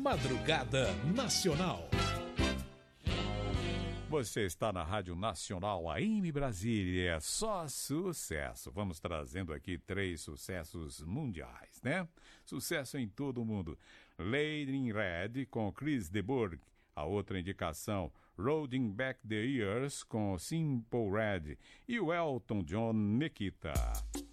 Madrugada Nacional. Você está na Rádio Nacional AM Brasília, só sucesso. Vamos trazendo aqui 3 sucessos mundiais, né? Sucesso em todo o mundo. Lady in Red, com Chris de Burgh. A outra indicação, Rolling Back the Years, com Simple Red. E o Elton John, Nikita.